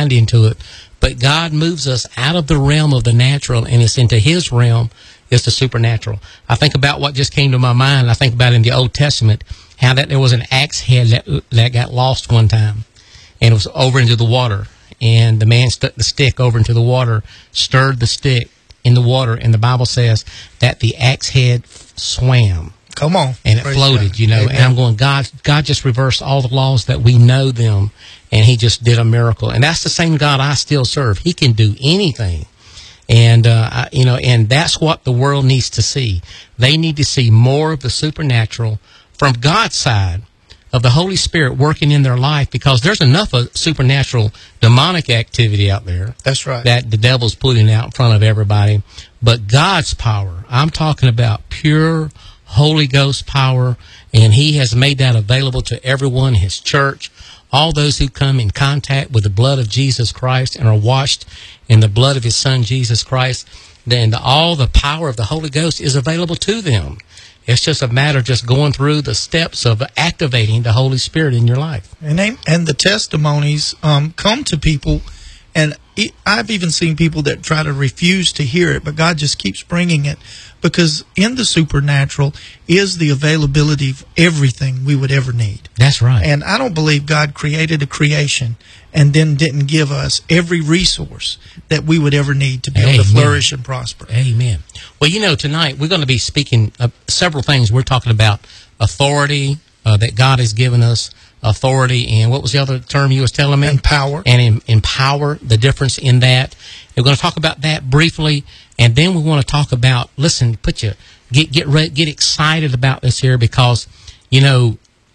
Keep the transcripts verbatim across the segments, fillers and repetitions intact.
blind into it. But God moves us out of the realm of the natural, and it's into His realm, is the supernatural. I think about what just came to my mind. I think about in the Old Testament, how that there was an axe head that, that got lost one time, and it was over into the water. And the man stuck the stick over into the water, stirred the stick in the water, and the Bible says that the axe head swam. Come on. And it Praise floated, God. you know. Amen. And I'm going, God, God just reversed all the laws that we know them, and He just did a miracle. And that's the same God I still serve. He can do anything. And, uh, I, you know, and that's what the world needs to see. They need to see more of the supernatural from God's side, of the Holy Spirit working in their life, because there's enough of supernatural demonic activity out there. That's right. That the devil's putting out in front of everybody. But God's power, I'm talking about pure Holy Ghost power, and He has made that available to everyone, His church, all those who come in contact with the blood of Jesus Christ and are washed in the blood of His Son, Jesus Christ. Then all the power of the Holy Ghost is available to them. It's just a matter of just going through the steps of activating the Holy Spirit in your life. And they, and the testimonies um, come to people, and it, I've even seen people that try to refuse to hear it, but God just keeps bringing it, because in the supernatural is the availability of everything we would ever need. That's right. And I don't believe God created a creation and then didn't give us every resource that we would ever need to be able Amen. to flourish and prosper. Amen. Well, you know, tonight we're going to be speaking of several things. We're talking about authority uh, that God has given us, authority, and what was the other term you was telling me? And power. And in, in power, the difference in that. We're going to talk about that briefly, and then we want to talk about, listen, put you, get get re- get excited about this here, because, you know,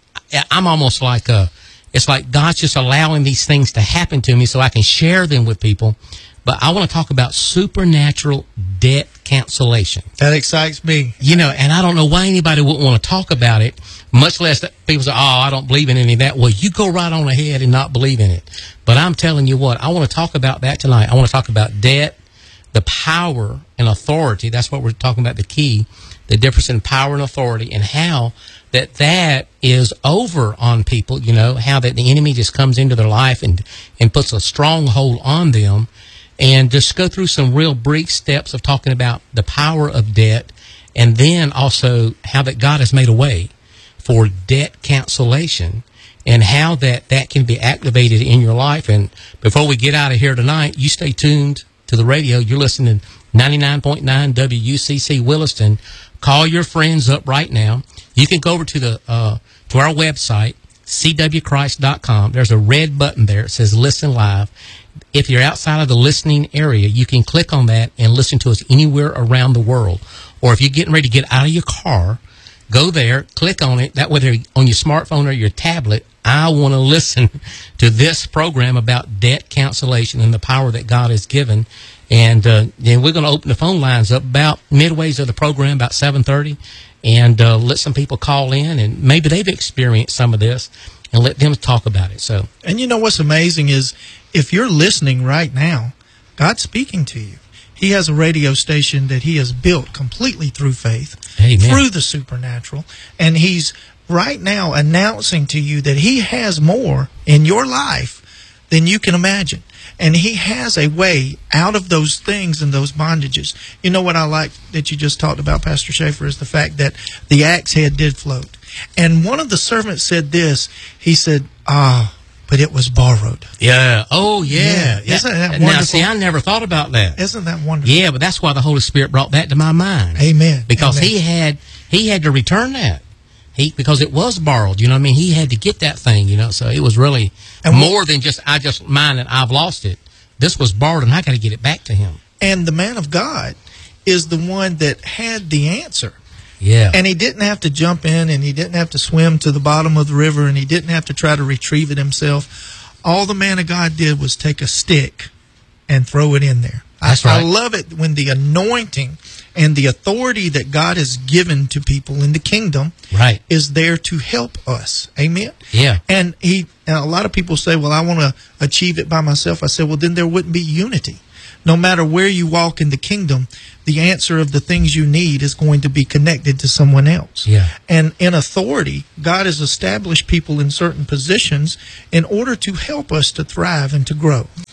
I'm almost like a, it's like God's just allowing these things to happen to me so I can share them with people. But I want to talk about supernatural debt cancellation. That excites me. You know, and I don't know why anybody wouldn't want to talk about it, much less that people say, oh, I don't believe in any of that. Well, you go right on ahead and not believe in it. But I'm telling you what, I want to talk about that tonight. I want to talk about debt, the power and authority. That's what we're talking about, the key, the difference in power and authority, and how that that is over on people, you know, how that the enemy just comes into their life and, and puts a stronghold on them. And just go through some real brief steps of talking about the power of debt, and then also how that God has made a way for debt cancellation, and how that, that can be activated in your life. And before we get out of here tonight, you stay tuned to the radio. You're listening to ninety-nine point nine W U C C Williston. Call your friends up right now. You can go over to the uh, to our website, c w christ dot com. There's a red button there. It says Listen Live. If you're outside of the listening area, you can click on that and listen to us anywhere around the world. Or if you're getting ready to get out of your car, go there, click on it. That whether on your smartphone or your tablet, I want to listen to this program about debt cancellation and the power that God has given. And uh, then we're going to open the phone lines up about midways of the program, about seven thirty, and uh, let some people call in, and maybe they've experienced some of this, and let them talk about it. So, and you know what's amazing is, if you're listening right now, God's speaking to you. He has a radio station that He has built completely through faith, Amen. Through the supernatural, and He's right now announcing to you that He has more in your life than you can imagine. And He has a way out of those things and those bondages. You know what I like that you just talked about, Pastor Schaefer, is the fact that the axe head did float. And one of the servants said this. He said, ah, but it was borrowed. Yeah. Oh, yeah. yeah. Isn't that wonderful? Now, see, I never thought about that. Isn't that wonderful? Yeah, but that's why the Holy Spirit brought that to my mind. Amen. Because Amen. he had he had to return that. He because it was borrowed. You know what I mean? He had to get that thing. You know, so it was really and more than just I just mine and I've lost it. This was borrowed, and I got to get it back to him. And the man of God is the one that had the answer. Yeah. And he didn't have to jump in, and he didn't have to swim to the bottom of the river, and he didn't have to try to retrieve it himself. All the man of God did was take a stick and throw it in there. That's I, right. I love it when the anointing and the authority that God has given to people in the kingdom right. is there to help us. Amen? Yeah. And he, and a lot of people say, well, I want to achieve it by myself. I said, well, then there wouldn't be unity. No matter where you walk in the kingdom, the answer of the things you need is going to be connected to someone else. Yeah. And in authority, God has established people in certain positions in order to help us to thrive and to grow.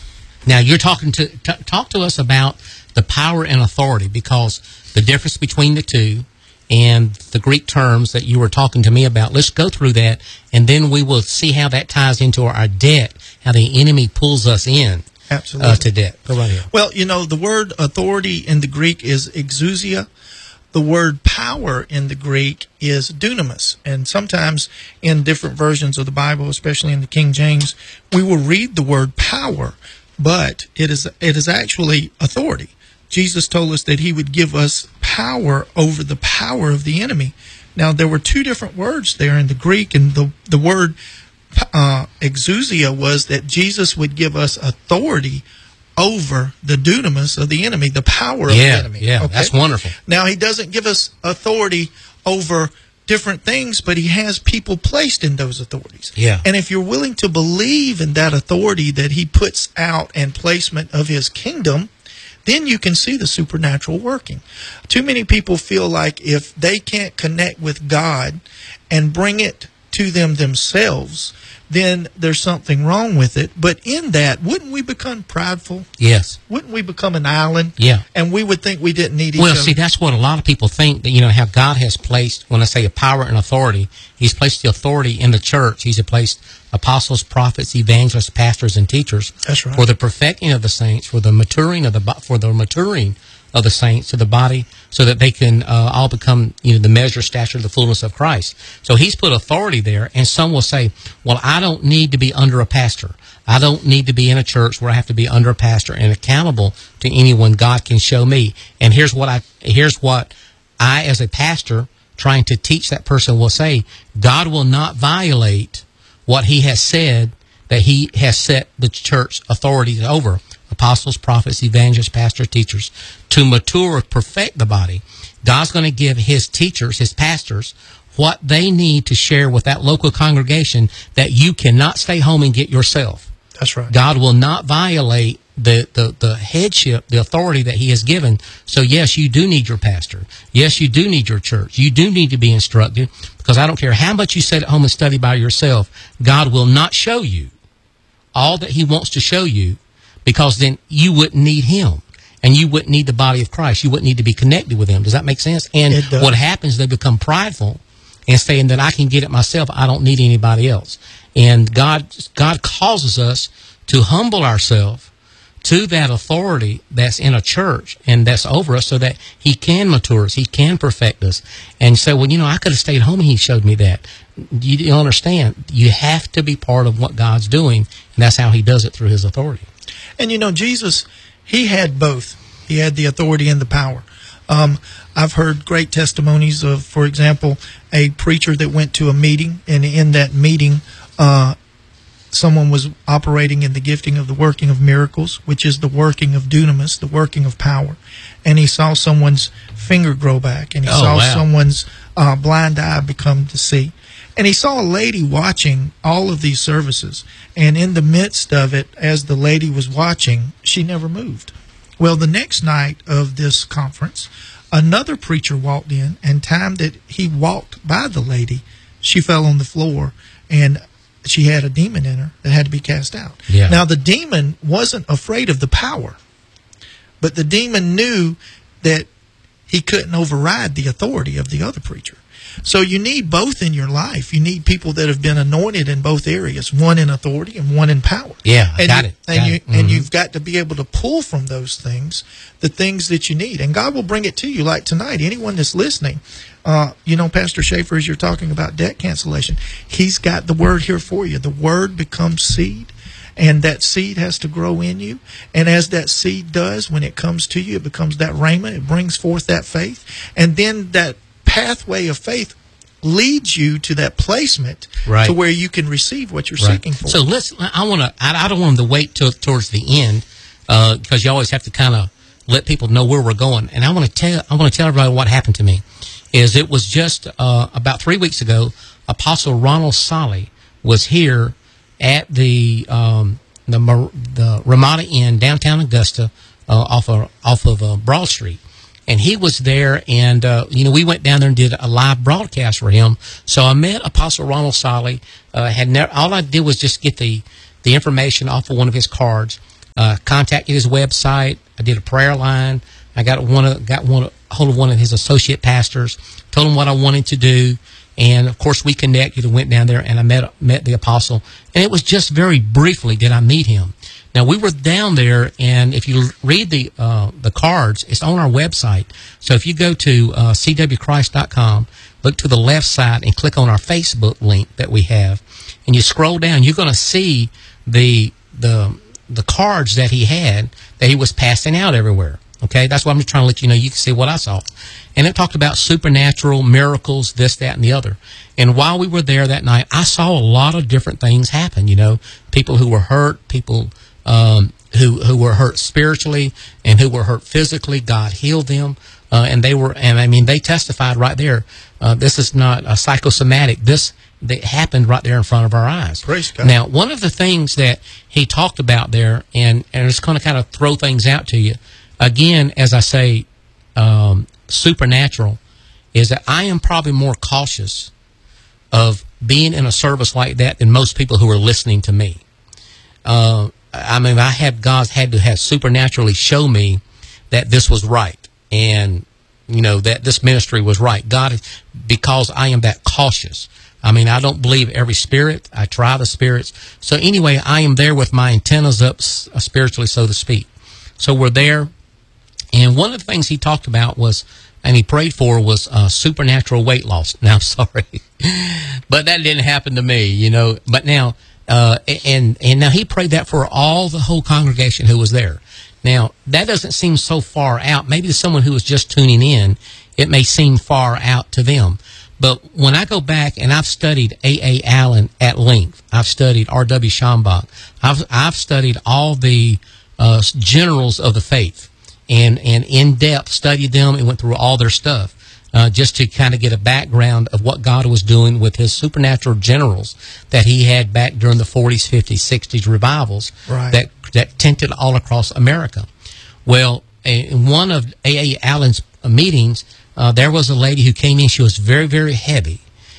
Now, you're talking to t- talk to us about the power and authority, because the difference between the two and the Greek terms that you were talking to me about. Let's go through that, and then we will see how that ties into our debt, how the enemy pulls us in. Absolutely. Uh, to debt. Go right ahead. Well, you know, the word authority in the Greek is exousia. The word power in the Greek is dunamis. And sometimes in different versions of the Bible, especially in the King James, we will read the word power, but it is it is actually authority. Jesus told us that he would give us power over the power of the enemy. Now, there were two different words there in the Greek, and the, the word uh, exousia was that Jesus would give us authority over the dunamis of the enemy, the power of yeah, the enemy. Yeah, okay? That's wonderful. Now, he doesn't give us authority over different things, but he has people placed in those authorities. Yeah. And if you're willing to believe in that authority that he puts out and placement of his kingdom, then you can see the supernatural working. Too many people feel like if they can't connect with God and bring it to them themselves, then there's something wrong with it. But in that, wouldn't we become prideful? Yes. Wouldn't we become an island? Yeah. And we would think we didn't need each well, other? Well, see, that's what a lot of people think, that, you know, how God has placed, when I say a power and authority, he's placed the authority in the church. He's placed apostles, prophets, evangelists, pastors, and teachers. That's right. For the perfecting of the saints, for the maturing of the, for the maturing of the saints to the body, so that they can uh, all become, you know, the measure, stature, the fullness of Christ. So he's put authority there, and some will say, well, I don't need to be under a pastor. I don't need to be in a church where I have to be under a pastor and accountable to anyone. God can show me. And here's what I, here's what I, as a pastor, trying to teach that person, will say: God will not violate what he has said that he has set the church authorities over. Apostles, prophets, evangelists, pastors, teachers, to mature, perfect the body. God's going to give his teachers, his pastors, what they need to share with that local congregation that you cannot stay home and get yourself. That's right. God will not violate the, the, the headship, the authority that he has given. So, yes, you do need your pastor. Yes, you do need your church. You do need to be instructed, because I don't care how much you sit at home and study by yourself, God will not show you all that he wants to show you, because then you wouldn't need him, and you wouldn't need the body of Christ. You wouldn't need to be connected with him. Does that make sense? And what happens, they become prideful and saying that I can get it myself. I don't need anybody else. And God, God causes us to humble ourselves to that authority that's in a church and that's over us, so that he can mature us, he can perfect us. And say, well, you know, I could have stayed home and he showed me that. You don't understand. You have to be part of what God's doing, and that's how he does it, through his authority. And, you know, Jesus, he had both. He had the authority and the power. Um, I've heard great testimonies of, for example, a preacher that went to a meeting, and in that meeting, uh, someone was operating in the gifting of the working of miracles, which is the working of dunamis, the working of power. And he saw someone's finger grow back, and he oh, saw wow. someone's uh, blind eye become to see. And he saw a lady watching all of these services. And in the midst of it, as the lady was watching, she never moved. Well, the next night of this conference, another preacher walked in, and time that he walked by the lady, she fell on the floor, and she had a demon in her that had to be cast out. Yeah. Now, the demon wasn't afraid of the power, but the demon knew that he couldn't override the authority of the other preacher. So you need both in your life. You need people that have been anointed in both areas, one in authority and one in power. Yeah, and got you, it. And, got you, it. Mm-hmm. and you've got to be able to pull from those things the things that you need. And God will bring it to you. Like tonight, anyone that's listening, uh, you know, Pastor Schaefer, as you're talking about debt cancellation, he's got the word here for you. The word becomes seed. And that seed has to grow in you. And as that seed does, when it comes to you, it becomes that rhema. It brings forth that faith. And then that pathway of faith leads you to that placement, right, to where you can receive what you're right. seeking for. So let's. I want to. I, I don't want them to wait till towards the end, uh, because you always have to kind of let people know where we're going. And I want to tell. I want to tell everybody what happened to me. Is it was just uh, about three weeks ago. Apostle Ronald Solly was here at the um, the the Ramada Inn downtown Augusta, uh, off of off of uh, Broad Street. And he was there, and, uh, you know, we went down there and did a live broadcast for him. So I met Apostle Ronald Solly. Uh, had never, all I did was just get the, the information off of one of his cards. uh, contacted his website. I did a prayer line. I got one of, got one hold of one of his associate pastors, told him what I wanted to do. And of course we connected and went down there, and I met, met the apostle. And it was just very briefly did I meet him. Now, we were down there, and if you read the uh, the cards, it's on our website. So if you go to uh, c w christ dot com, look to the left side, and click on our Facebook link that we have, and you scroll down, you're going to see the the the cards that he had that he was passing out everywhere. Okay, that's why I'm just trying to let you know you can see what I saw. And it talked about supernatural miracles, this, that, and the other. And while we were there that night, I saw a lot of different things happen. You know, people who were hurt, people um, who who were hurt spiritually and who were hurt physically. God healed them, uh, and they were. And I mean, they testified right there. Uh, this is not a psychosomatic. This that happened right there in front of our eyes. Praise God. Now, one of the things that he talked about there, and and it's going to kind of throw things out to you. Again, as I say, um, supernatural, is that I am probably more cautious of being in a service like that than most people who are listening to me. Uh, I mean, I have God had to have supernaturally show me that this was right, and you know that this ministry was right. God, because I am that cautious. I mean, I don't believe every spirit. I try the spirits. So anyway, I am there with my antennas up spiritually, so to speak. So we're there. And one of the things he talked about was, and he prayed for, was uh, supernatural weight loss. Now, I'm sorry, but that didn't happen to me, you know. But now, uh, and and now he prayed that for all the whole congregation who was there. Now, that doesn't seem so far out. Maybe to someone who was just tuning in, it may seem far out to them. But when I go back and I've studied A A. Allen at length, I've studied R W. Schambach, I've I've studied all the uh, generals of the faith. And, and in depth studied them and went through all their stuff uh, just to kind of get a background of what God was doing with his supernatural generals that he had back during the forties, fifties, sixties revivals right. that that tinted all across America. Well, in one of A A. Allen's meetings, uh, there was a lady who came in. She was very, very heavy.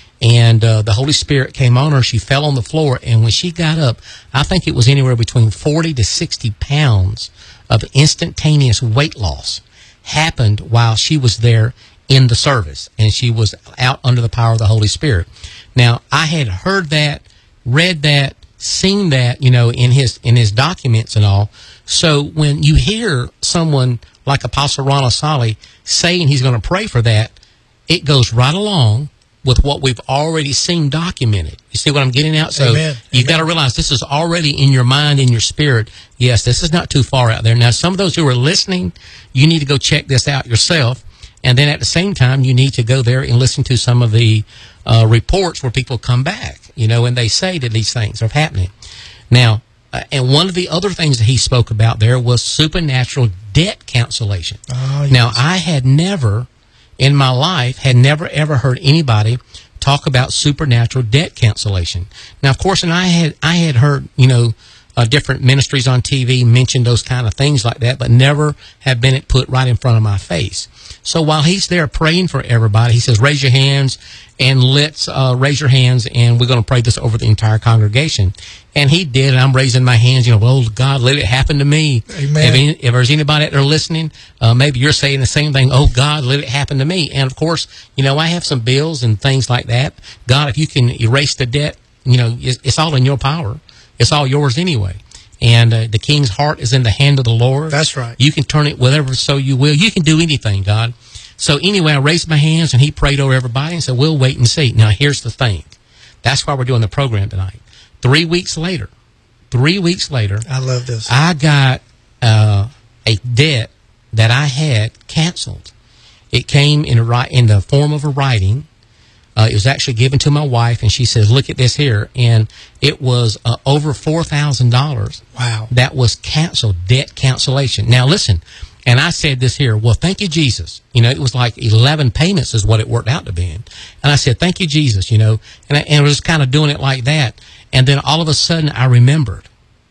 And uh, the Holy Spirit came on her. She fell on the floor. And when she got up, I think it was anywhere between forty to sixty pounds of instantaneous weight loss happened while she was there in the service. And she was out under the power of the Holy Spirit. Now, I had heard that, read that, seen that, you know, in his in his documents and all. So when you hear someone like Apostle Ron Osali saying he's going to pray for that, it goes right along with what we've already seen documented. You see what I'm getting at? So Amen. you've got to realize this is already in your mind, in your spirit. Yes, this is not too far out there. Now, some of those who are listening, you need to go check this out yourself. And then at the same time, you need to go there and listen to some of the uh, reports where people come back, you know, and they say that these things are happening. Now, uh, and one of the other things that he spoke about there was supernatural debt cancellation. Oh, yes. Now, I had never... in my life, had never, ever heard anybody talk about supernatural debt cancellation. Now, of course, and I had I had heard, you know, uh, different ministries on T V mention those kind of things like that, but never have been it put right in front of my face. So while he's there praying for everybody, he says, raise your hands, and let's uh, raise your hands, and we're going to pray this over the entire congregation. And he did, and I'm raising my hands, you know, oh, God, let it happen to me. Amen. If, any, if there's anybody out there listening, uh, maybe you're saying the same thing, oh, God, let it happen to me. And, of course, you know, I have some bills and things like that. God, if you can erase the debt, you know, it's, it's all in your power. It's all yours anyway. And uh, the king's heart is in the hand of the Lord. That's right. You can turn it whatever so you will. You can do anything, God. So anyway, I raised my hands, and he prayed over everybody and said, we'll wait and see. Now, here's the thing. That's why we're doing the program tonight. Three weeks later, three weeks later, I love this. I got uh, a debt that I had canceled. It came in, a, in the form of a writing. Uh, it was actually given to my wife, and she says, look at this here. And it was uh, over four thousand dollars. Wow. That was canceled, debt cancellation. Now, listen, and I said this here, well, thank you, Jesus. You know, it was like eleven payments is what it worked out to be. And I said, thank you, Jesus, you know. And I, and I was kind of doing it like that. And then all of a sudden, I remembered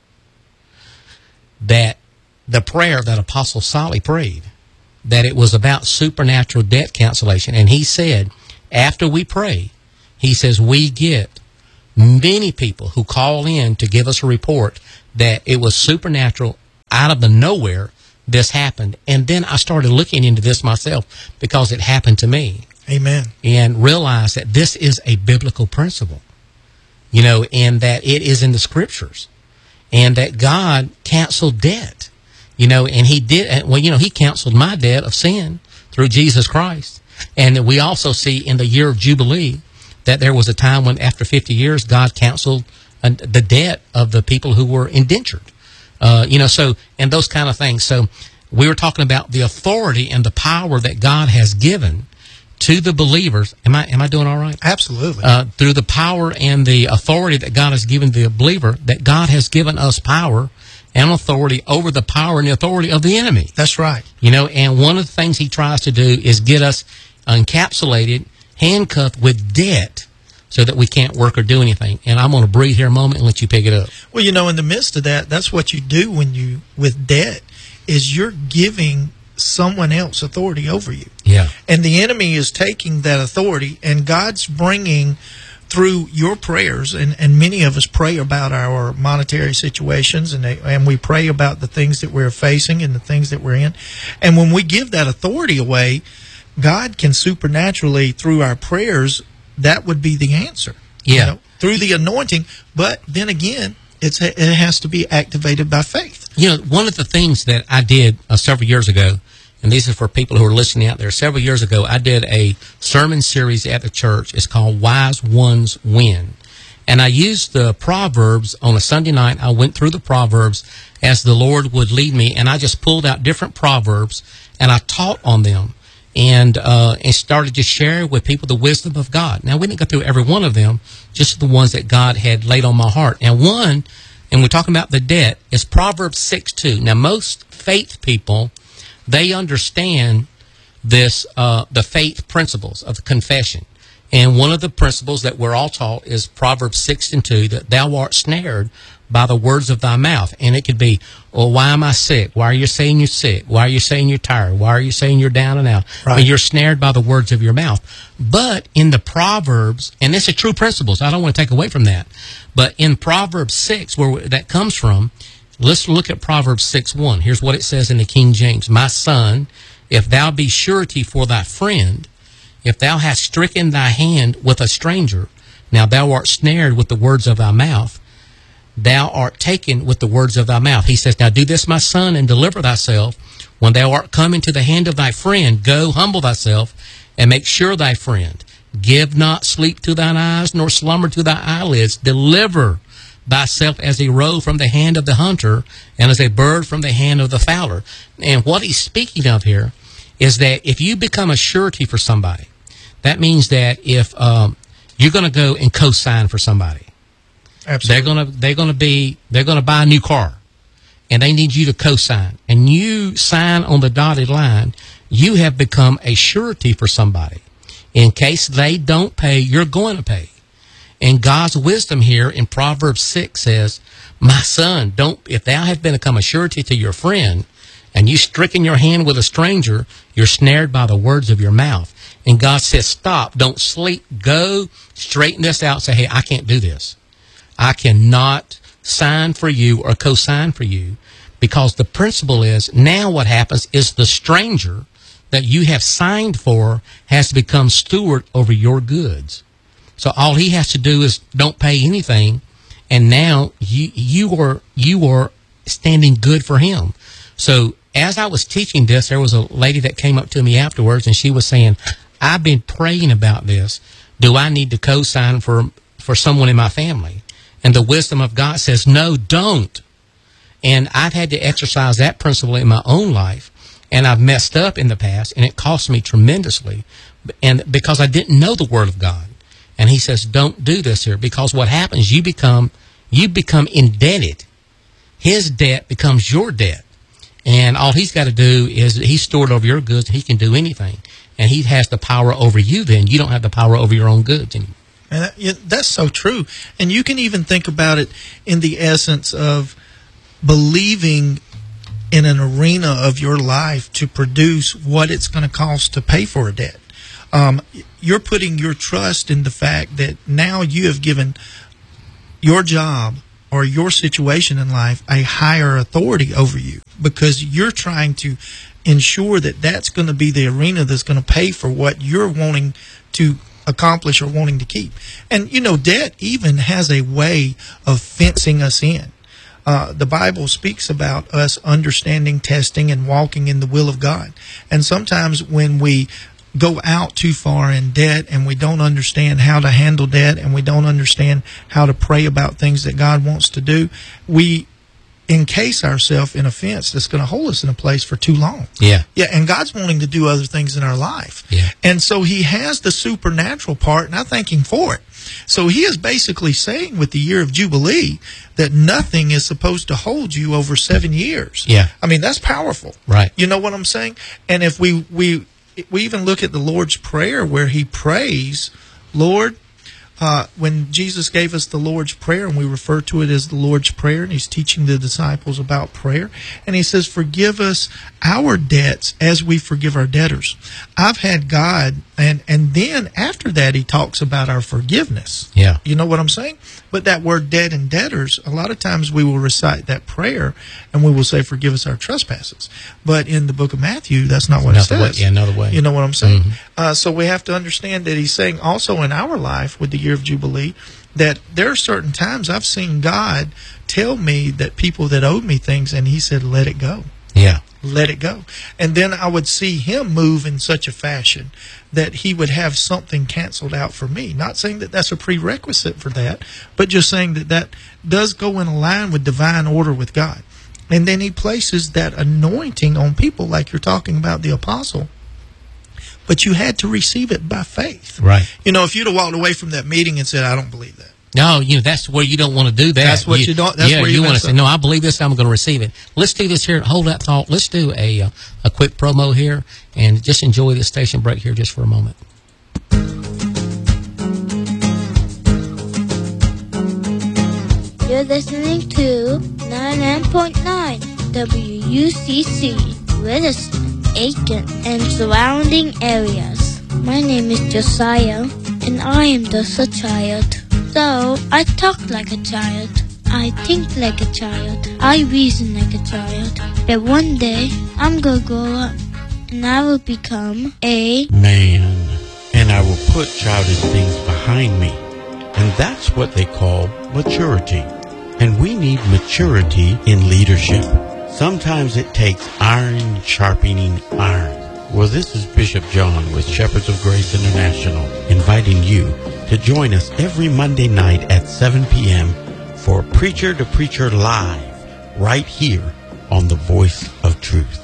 that the prayer that Apostle Solly prayed, that it was about supernatural debt cancellation. And he said, after we pray, he says, we get many people who call in to give us a report that it was supernatural out of the nowhere, this happened. And then I started looking into this myself because it happened to me. Amen. And realized that this is a biblical principle, you know, and that it is in the scriptures, and that God canceled debt, you know, and he did, well, you know, he canceled my debt of sin through Jesus Christ. And we also see in the year of Jubilee that there was a time when after fifty years, God canceled uh, the debt of the people who were indentured, uh, you know, so, and those kind of things. So we were talking about the authority and the power that God has given to the believers. Am I am I doing all right? Absolutely. Uh, through the power and the authority that God has given the believer, that God has given us power and authority over the power and the authority of the enemy. That's right. You know, and one of the things he tries to do is get us encapsulated, handcuffed with debt so that we can't work or do anything. And I'm going to breathe here a moment and let you pick it up. Well, you know, in the midst of that, that's what you do when you, with debt, is you're giving someone else authority over you. Yeah. And the enemy is taking that authority, and God's bringing through your prayers, and, and many of us pray about our monetary situations, and they, and we pray about the things that we're facing and the things that we're in. And when we give that authority away, God can supernaturally, through our prayers, that would be the answer. Yeah. You know, through the anointing. But then again, it's it has to be activated by faith. You know, one of the things that I did uh, several years ago, and these are for people who are listening out there, several years ago, I did a sermon series at the church. It's called Wise Ones Win. And I used the Proverbs on a Sunday night. I went through the Proverbs as the Lord would lead me, and I just pulled out different Proverbs, and I taught on them. And uh, and started to share with people the wisdom of God. Now, we didn't go through every one of them, just the ones that God had laid on my heart. And one, and we're talking about the debt, is Proverbs six two. Now, most faith people, they understand this, uh, the faith principles of the confession. And one of the principles that we're all taught is Proverbs six and two, that thou art snared by the words of thy mouth. And it could be, well, why am I sick? Why are you saying you're sick? Why are you saying you're tired? Why are you saying you're down and out? Right. Well, you're snared by the words of your mouth. But in the Proverbs, and this is true principles, I don't want to take away from that, but in Proverbs six, where that comes from, let's look at Proverbs six one. Here's what it says in the King James. My son, if thou be surety for thy friend, if thou hast stricken thy hand with a stranger, now thou art snared with the words of thy mouth, thou art taken with the words of thy mouth. He says, now do this, my son, and deliver thyself. When thou art come into the hand of thy friend, go humble thyself, and make sure thy friend. Give not sleep to thine eyes, nor slumber to thy eyelids. Deliver thyself as a roe from the hand of the hunter, and as a bird from the hand of the fowler. And what he's speaking of here is that if you become a surety for somebody, that means that if um, you're going to go and co-sign for somebody, Absolutely. they're going to they're going to be they're going to buy a new car, and they need you to co-sign, and you sign on the dotted line, you have become a surety for somebody. In case they don't pay, you're going to pay. And God's wisdom here in Proverbs six says, my son, don't if thou have become a surety to your friend, and you stricken your hand with a stranger, you're snared by the words of your mouth. And God says, stop, don't sleep, go straighten this out, say, hey, I can't do this. I cannot sign for you or co-sign for you, because the principle is, now what happens is the stranger that you have signed for has to become steward over your goods. So all he has to do is don't pay anything, and now you you are you are standing good for him. So as I was teaching this, there was a lady that came up to me afterwards, and she was saying, I've been praying about this. Do I need to co-sign for for someone in my family? And the wisdom of God says, no, don't. And I've had to exercise that principle in my own life, and I've messed up in the past, and it cost me tremendously, and because I didn't know the Word of God. And he says, don't do this here, because what happens, you become you become indebted. His debt becomes your debt. And all he's got to do is he's stored over your goods. He can do anything. And he has the power over you then. You don't have the power over your own goods anymore. And that, yeah, that's so true. And you can even think about it in the essence of believing in an arena of your life to produce what it's going to cost to pay for a debt. Um, you're putting your trust in the fact that now you have given your job or your situation in life a higher authority over you, because you're trying to ensure that that's going to be the arena that's going to pay for what you're wanting to accomplish or wanting to keep. And, you know, debt even has a way of fencing us in. Uh, the Bible speaks about us understanding, testing, and walking in the will of God. And sometimes when we go out too far in debt and we don't understand how to handle debt and we don't understand how to pray about things that God wants to do, we encase ourselves in a fence that's going to hold us in a place for too long. Yeah. Yeah, and God's wanting to do other things in our life. Yeah. And so he has the supernatural part, and I thank him for it. So he is basically saying with the year of Jubilee that nothing is supposed to hold you over seven years. Yeah. I mean, that's powerful. Right. You know what I'm saying? And if we, we, we even look at the Lord's Prayer where he prays, Lord, Uh, when Jesus gave us the Lord's Prayer, and we refer to it as the Lord's Prayer, and he's teaching the disciples about prayer, and he says, forgive us our debts as we forgive our debtors. I've had God, and, and then after that he talks about our forgiveness. Yeah. You know what I'm saying? But that word debt and debtors, a lot of times we will recite that prayer, and we will say, forgive us our trespasses. But in the book of Matthew, that's not what Not it the way- says. yeah, another way. You know what I'm saying? Mm-hmm. Uh, so we have to understand that he's saying also in our life with the year of Jubilee that there are certain times I've seen God tell me that people that owed me things, and he said, let it go. Yeah. Let it go. And then I would see him move in such a fashion that he would have something canceled out for me. Not saying that that's a prerequisite for that, but just saying that that does go in line with divine order with God. And then he places that anointing on people like you're talking about the apostle. But you had to receive it by faith. Right. You know, if you'd have walked away from that meeting and said, I don't believe that. No, you know, that's where you don't want to do that. That's what you don't- that's yeah, where you you want to mess say, up. no, I believe this, I'm going to receive it. Let's do this here. Hold that thought. Let's do a uh, a quick promo here and just enjoy this station break here just for a moment. You're listening to ninety-nine point nine W U C C, Weatherston, Aiken, and surrounding areas. My name is Josiah, and I am just a child. So, I talk like a child. I think like a child. I reason like a child. But one day, I'm gonna grow up, and I will become a man, and I will put childish things behind me. And that's what they call maturity. And we need maturity in leadership. Sometimes it takes iron sharpening iron. Well, this is Bishop John with Shepherds of Grace International, inviting you to join us every Monday night at seven p.m. for Preacher to Preacher Live, right here on the Voice of Truth.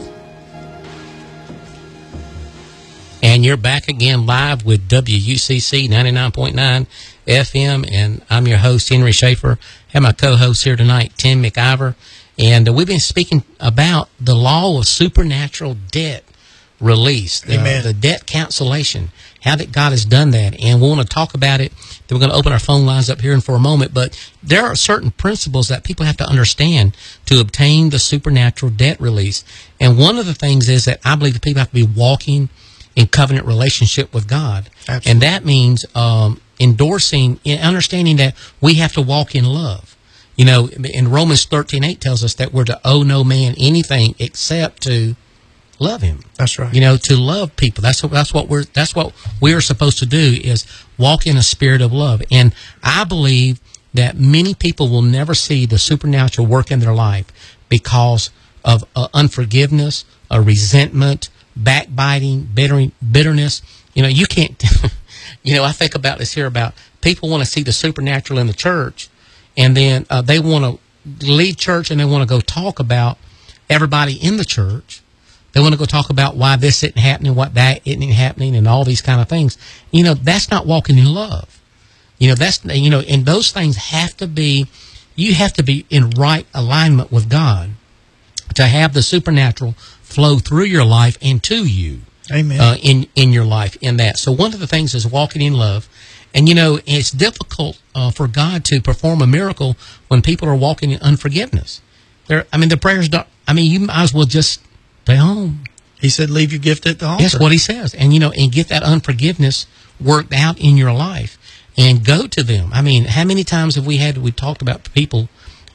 And you're back again live with W U C C ninety-nine point nine F M, and I'm your host, Henry Schaefer. I have my co-host here tonight, Tim McIver, and uh, we've been speaking about the law of supernatural debt release, the, Amen. the debt cancellation, how that God has done that, and we want to talk about it. Then we're going to open our phone lines up here in for a moment, but there are certain principles that people have to understand to obtain the supernatural debt release, and one of the things is that I believe that people have to be walking in covenant relationship with God. Absolutely. And that means um, endorsing, in understanding that we have to walk in love. You know, in Romans thirteen eight tells us that we're to owe no man anything except to love him. That's right. You know, to love people. That's what, that's what we're that's what we are supposed to do, is walk in a spirit of love. And I believe that many people will never see the supernatural work in their life because of uh, unforgiveness, a resentment, backbiting, bitter, bitterness. You know, you can't, you know, I think about this here about people want to see the supernatural in the church, and then uh, they want to lead church and they want to go talk about everybody in the church. They want to go talk about why this isn't happening, what that isn't happening, and all these kind of things. You know, that's not walking in love. You know, that's, you know, and those things have to be, you have to be in right alignment with God to have the supernatural flow through your life and to you. Amen. Uh, in, in your life, in that. So one of the things is walking in love. And, you know, it's difficult uh, for God to perform a miracle when people are walking in unforgiveness. They're, I mean, the prayers don't, I mean, you might as well just stay home. He said, leave your gift at the altar. That's what he says. And, you know, and get that unforgiveness worked out in your life and go to them. I mean, how many times have we had, we talked about people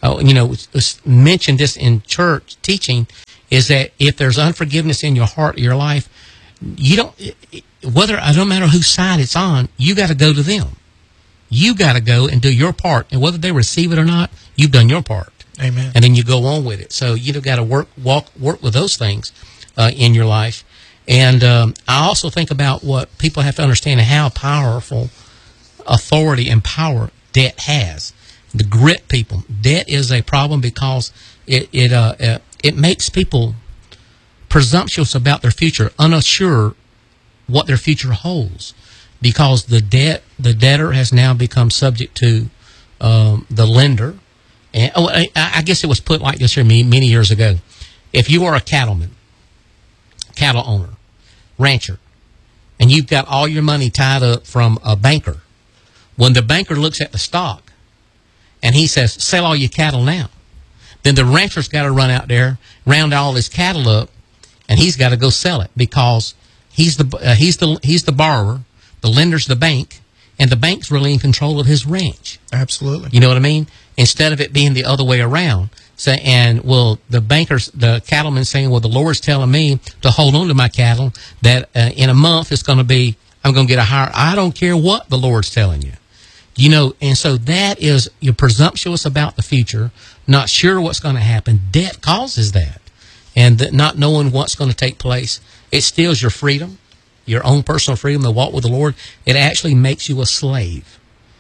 uh, you know, mentioned this in church teaching, is that if there's unforgiveness in your heart or your life, you don't, whether, it don't matter whose side it's on, you got to go to them. You got to go and do your part. And whether they receive it or not, you've done your part. Amen. And then you go on with it. So you've got to work, walk, work with those things uh, in your life. And um, I also think about what people have to understand, how powerful authority and power debt has. The grip people. Debt is a problem because it it uh, uh, it makes people presumptuous about their future, unsure what their future holds, because the debt the debtor has now become subject to um, the lender. And oh, I, I guess it was put like this here many, many years ago. If you are a cattleman, cattle owner, rancher, and you've got all your money tied up from a banker, when the banker looks at the stock and he says, sell all your cattle now, then the rancher's got to run out there, round all his cattle up, and he's got to go sell it, because he's the uh, he's the he's the borrower, the lender's the bank, and the bank's really in control of his ranch. Absolutely. You know what I mean? Instead of it being the other way around. So, and well, the bankers, the cattleman saying, well, the Lord's telling me to hold on to my cattle, that uh, in a month it's going to be, I'm going to get a higher. I don't care what the Lord's telling you. You know, and so that is, you're presumptuous about the future, not sure what's going to happen. Debt causes that. And that not knowing what's going to take place, it steals your freedom, your own personal freedom to walk with the Lord. It actually makes you a slave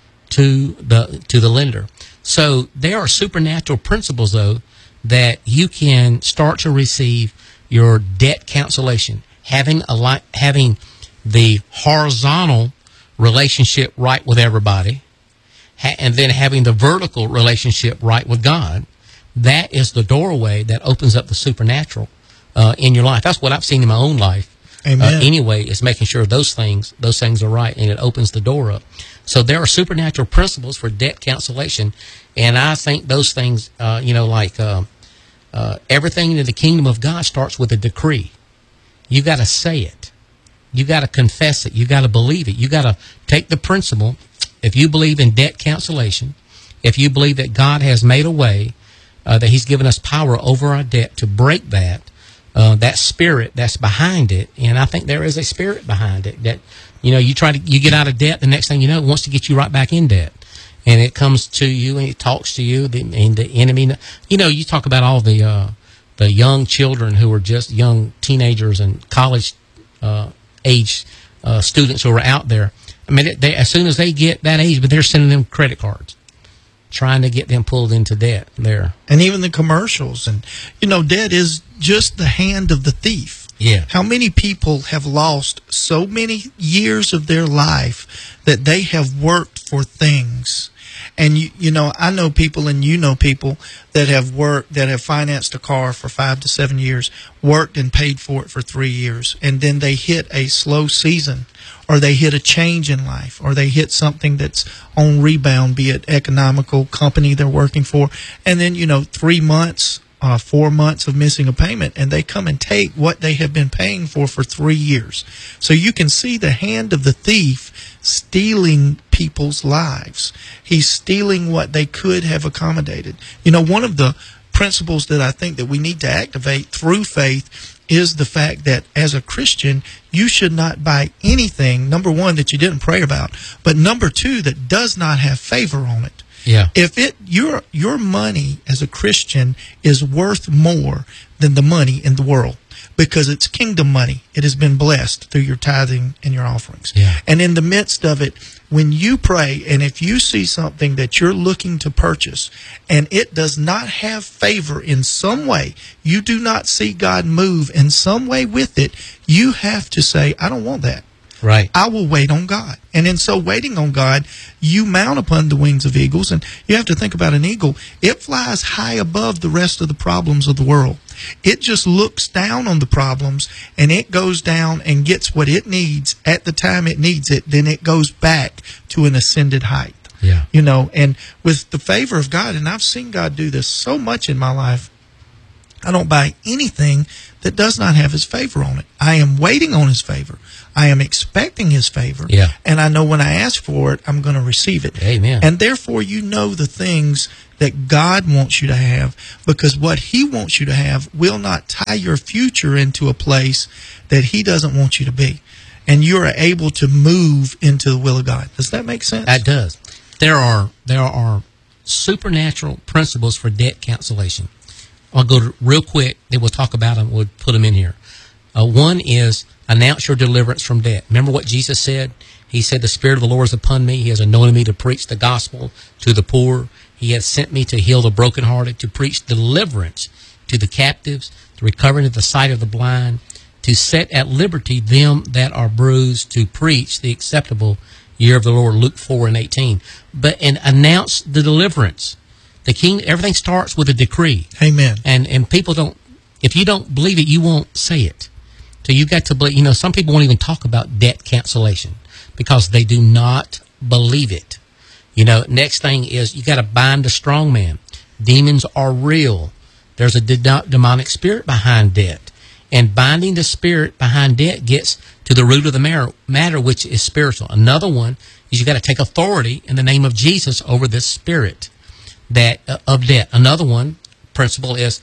to the to the lender. So there are supernatural principles, though, that you can start to receive your debt cancellation, having a li- having the horizontal relationship right with everybody, ha- and then having the vertical relationship right with God. That is the doorway that opens up the supernatural uh, in your life. That's what I've seen in my own life. Amen. Uh, anyway, is making sure those things those things are right, and it opens the door up. So there are supernatural principles for debt cancellation, and I think those things, uh, you know, like uh, uh, everything in the kingdom of God starts with a decree. You got to say it. You got to confess it. You got to believe it. You got to take the principle. If you believe in debt cancellation, if you believe that God has made a way, uh, that He's given us power over our debt to break that, uh, that spirit that's behind it, and I think there is a spirit behind it that, you know, you try to you get out of debt, the next thing you know, it wants to get you right back in debt, and it comes to you and it talks to you, the, and the enemy. You know, you talk about all the uh, the young children who are just young teenagers and college uh, age uh, students who are out there. I mean, they, as soon as they get that age, but they're sending them credit cards, trying to get them pulled into debt there. And even the commercials. And, you know, debt is just the hand of the thief. Yeah. How many people have lost so many years of their life that they have worked for things? And, you, you know, I know people, and you know people that have worked, that have financed a car for five to seven years, worked and paid for it for three years, and then they hit a slow season, or they hit a change in life, or they hit something that's on rebound, be it economical company they're working for, and then, you know, three months, uh, four months of missing a payment, and they come and take what they have been paying for for three years. So you can see the hand of the thief stealing people's lives. He's stealing what they could have accommodated. You know, one of the principles that I think that we need to activate through faith is the fact that as a Christian, you should not buy anything, number one, that you didn't pray about, but number two, that does not have favor on it. Yeah. If it your your money as a Christian is worth more than the money in the world, because it's kingdom money, it has been blessed through your tithing and your offerings. Yeah. And in the midst of it, when you pray, and if you see something that you're looking to purchase, and it does not have favor in some way, you do not see God move in some way with it, you have to say, I don't want that. Right. I will wait on God. And in so waiting on God, you mount upon the wings of eagles. And you have to think about an eagle. It flies high above the rest of the problems of the world. It just looks down on the problems, and it goes down and gets what it needs at the time it needs it. Then it goes back to an ascended height. Yeah. You know, and with the favor of God, and I've seen God do this so much in my life, I don't buy anything that does not have his favor on it. I am waiting on his favor. I am expecting his favor. Yeah. And I know when I ask for it, I'm going to receive it. Amen. And therefore, you know the things that God wants you to have, because what he wants you to have will not tie your future into a place that he doesn't want you to be. And you are able to move into the will of God. Does that make sense? That does. There are there are supernatural principles for debt cancellation. I'll go to, real quick, then we'll talk about them. We'll put them in here. Uh, one is announce your deliverance from debt. Remember what Jesus said? He said, the Spirit of the Lord is upon me. He has anointed me to preach the gospel to the poor. He has sent me to heal the brokenhearted, to preach deliverance to the captives, to recovering of the sight of the blind, to set at liberty them that are bruised, to preach the acceptable year of the Lord, Luke four and eighteen. But and announce the deliverance. The king, everything starts with a decree. Amen. And and people don't, if you don't believe it, you won't say it. So you've got to believe, you know, some people won't even talk about debt cancellation because they do not believe it. You know, next thing is you got to bind the strong man. Demons are real. There's a de- demonic spirit behind debt. And binding the spirit behind debt gets to the root of the matter, matter which is spiritual. Another one is you got to take authority in the name of Jesus over this spirit that uh, of debt. Another one principle is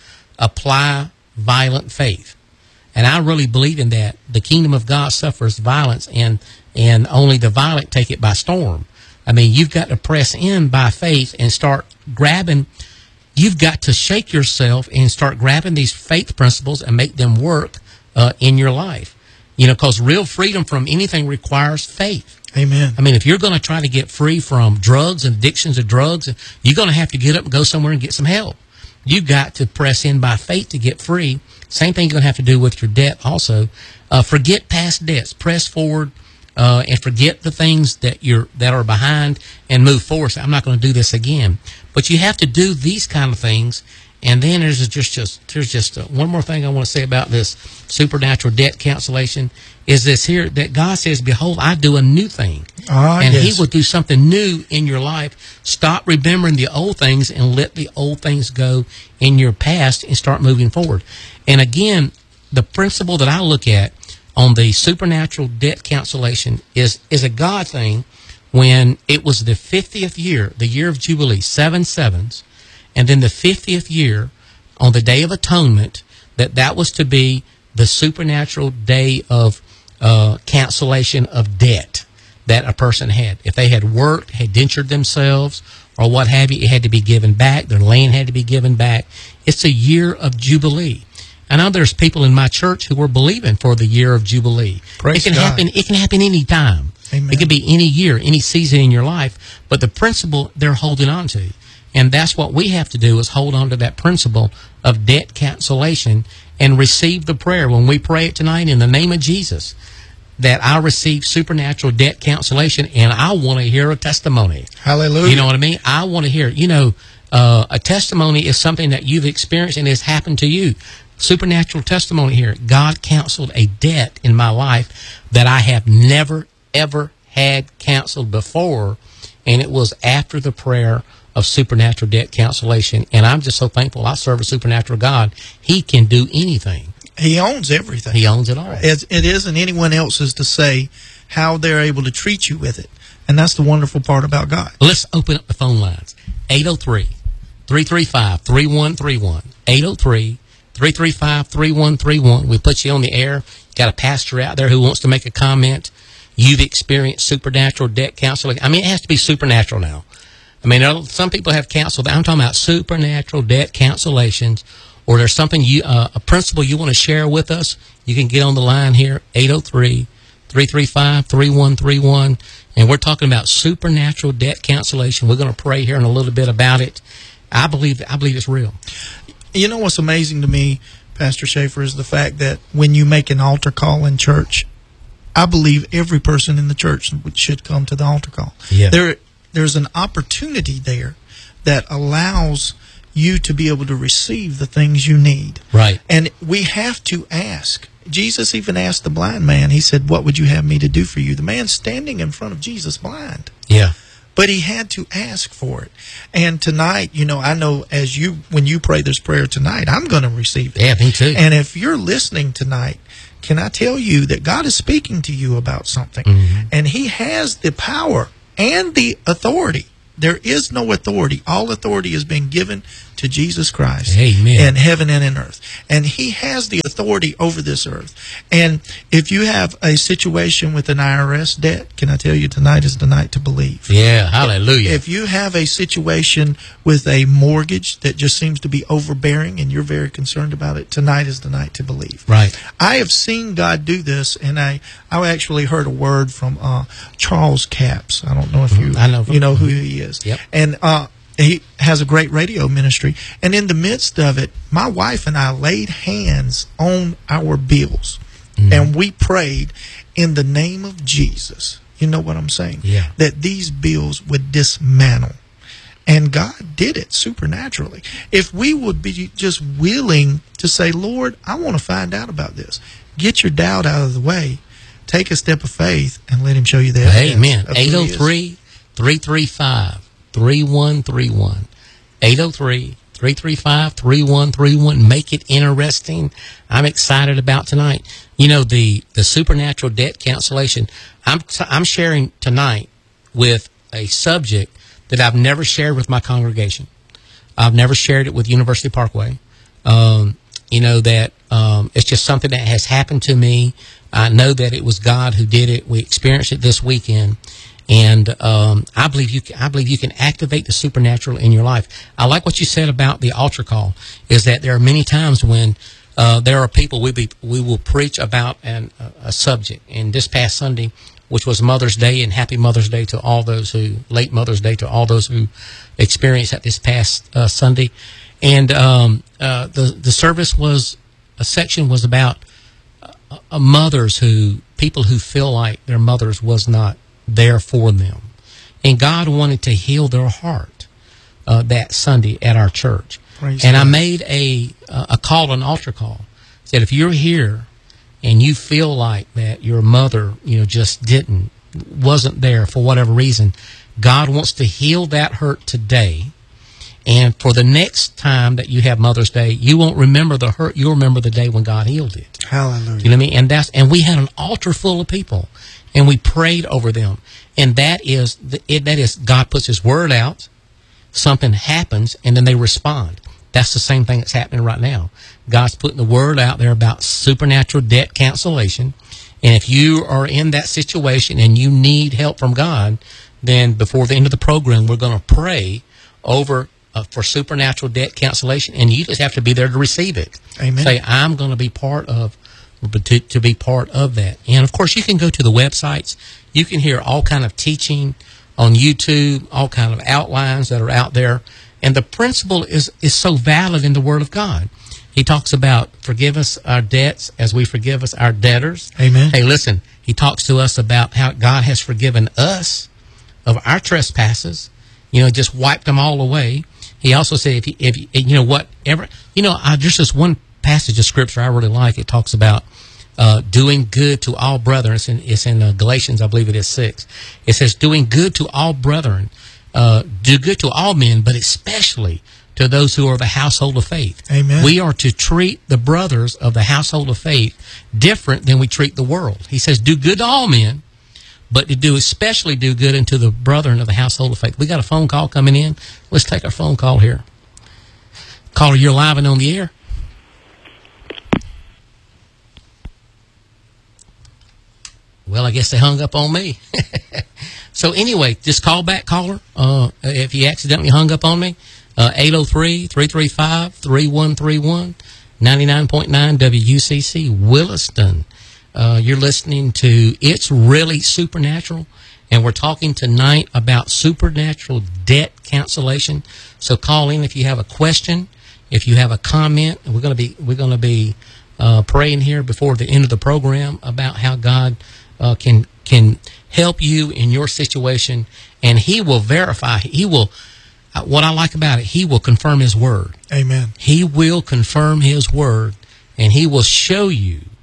apply violent faith. And I really believe in that. The kingdom of God suffers violence, and and only the violent take it by storm. I mean, you've got to press in by faith and start grabbing. You've got to shake yourself and start grabbing these faith principles and make them work uh, in your life. You know, because real freedom from anything requires faith. Amen. I mean, if you're going to try to get free from drugs and addictions of drugs, you're going to have to get up and go somewhere and get some help. You've got to press in by faith to get free. Same thing you're going to have to do with your debt also. Uh, forget past debts. Press forward uh, and forget the things that you're that are behind and move forward. So I'm not going to do this again. But you have to do these kind of things. And then there's just, just there's just uh, one more thing I want to say about this supernatural debt cancellation is this here, that God says, behold, I do a new thing. Ah, and yes. he will do something new in your life. Stop remembering the old things and let the old things go in your past and start moving forward. And again, the principle that I look at on the supernatural debt cancellation is, is a God thing. When it was the fiftieth year, the year of Jubilee, seven sevens, and then the fiftieth year on the Day of Atonement, that that was to be the supernatural day of uh, cancellation of debt that a person had. If they had worked, had indentured themselves, or what have you, it had to be given back. Their land had to be given back. It's a year of Jubilee. I know there's people in my church who were believing for the year of Jubilee. Praise it can God. happen. It can happen any time. Amen. It could be any year, any season in your life. But the principle they're holding on to. And that's what we have to do, is hold on to that principle of debt cancellation and receive the prayer. When we pray it tonight in the name of Jesus, that I receive supernatural debt cancellation, and I want to hear a testimony. Hallelujah. You know what I mean? I want to hear, you know, uh, a testimony is something that you've experienced and has happened to you. Supernatural testimony here. God canceled a debt in my life that I have never, ever had canceled before, and it was after the prayer of supernatural debt cancellation. And I'm just so thankful I serve a supernatural God. He can do anything. He owns everything. He owns it all. It's, it isn't anyone else's to say how they're able to treat you with it. And that's the wonderful part about God. Let's open up the phone lines. eight oh three, three three five, three one three one. eight oh three, three three five, three one three one. We put you on the air. Got a pastor out there who wants to make a comment. You've experienced supernatural debt counseling. I mean, it has to be supernatural now. I mean, some people have canceled. I'm talking about supernatural debt cancellations. Or there's something, you, uh, a principle you want to share with us, you can get on the line here, eight oh three, three three five, three one three one. And we're talking about supernatural debt cancellation. We're going to pray here in a little bit about it. I believe I believe it's real. You know what's amazing to me, Pastor Schaefer, is the fact that when you make an altar call in church, I believe every person in the church should come to the altar call. Yeah. There, there's an opportunity there that allows you to be able to receive the things you need. Right. And we have to ask. Jesus even asked the blind man, he said, what would you have me to do for you? The man standing in front of Jesus blind. Yeah. but he had to ask for it. And tonight, you know, I know as you, when you pray this prayer tonight, I'm going to receive it. Yeah, me too. And if you're listening tonight, can I tell you that God is speaking to you about something? Mm-hmm. And he has the power and the authority. There is no authority. All authority has been given to Jesus Christ. Amen. In heaven and in earth. And he has the authority over this earth. And if you have a situation with an I R S debt, can I tell you tonight is the night to believe. Yeah, hallelujah. If you have a situation with a mortgage that just seems to be overbearing and you're very concerned about it, tonight is the night to believe. Right. I have seen God do this, and I, I actually heard a word from uh, Charles Capps. I don't know if you, I know. you know who he is. Yep. And uh, he has a great radio ministry. And in the midst of it, my wife and I laid hands on our bills. Mm-hmm. And we prayed in the name of Jesus. You know what I'm saying? Yeah. That these bills would dismantle. And God did it supernaturally. If we would be just willing to say, Lord, I want to find out about this. Get your doubt out of the way. Take a step of faith and let him show you the evidence. Amen. eight oh three, three three five, three one three one. eight oh three, three three five, three one three one. Make it interesting. I'm excited about tonight. You know, the, the supernatural debt cancellation. I'm, I'm sharing tonight with a subject that I've never shared with my congregation. I've never shared it with University Parkway. Um, you know, that um, it's just something that has happened to me. I know that it was God who did it. We experienced it this weekend. And um, I believe you. Can, I believe you can activate the supernatural in your life. I like what you said about the altar call. Is that there are many times when uh, there are people we be, we will preach about an, a, a subject. And this past Sunday, which was Mother's Day, and Happy Mother's Day to all those who late Mother's Day to all those who experienced that this past uh, Sunday. And um, uh, the the service was a section was about uh, uh, mothers who people who feel like their mothers was not there for them, and God wanted to heal their heart uh, that Sunday at our church. Praise and God. I made a uh, a call, an altar call. Said if you're here and you feel like that your mother, you know, just didn't wasn't there for whatever reason, God wants to heal that hurt today. And for the next time that you have Mother's Day, you won't remember the hurt. You'll remember the day when God healed it. Hallelujah. You know what I mean? And that's and we had an altar full of people, and we prayed over them. And that is the, it, that is God puts His word out, something happens, and then they respond. That's the same thing that's happening right now. God's putting the word out there about supernatural debt cancellation. And if you are in that situation and you need help from God, then before the end of the program, we're going to pray over uh, for supernatural debt cancellation, and you just have to be there to receive it. Amen. Say, I'm going to be part of, to, to be part of that. And of course, you can go to the websites. You can hear all kind of teaching on YouTube, all kind of outlines that are out there. And the principle is, is so valid in the Word of God. He talks about forgive us our debts as we forgive us our debtors. Amen. Hey, listen, he talks to us about how God has forgiven us of our trespasses, you know, just wiped them all away. He also said, if you, if you, you know, whatever, you know, I, just this one passage of Scripture I really like. It talks about uh, doing good to all brethren. It's in, it's in uh, Galatians, I believe it is six. It says, doing good to all brethren, uh, do good to all men, but especially to those who are the household of faith. Amen. We are to treat the brothers of the household of faith different than we treat the world. He says, do good to all men, but to do especially do good unto the brethren of the household of faith. We got a phone call coming in. Let's take our phone call here. Caller, you're live and on the air. Well, I guess they hung up on me. So anyway, just call back, caller, uh, if you accidentally hung up on me. Uh, eight oh three, three three five, three one three one, ninety-nine point nine W C C, Williston. Uh, you're listening to It's Really Supernatural, and we're talking tonight about supernatural debt cancellation. So call in if you have a question, if you have a comment. And we're going to be we're going to be uh, praying here before the end of the program about how God uh, can can help you in your situation, and He will verify. He will. Uh, what I like about it, He will confirm His word. Amen. He will confirm His word, and He will show you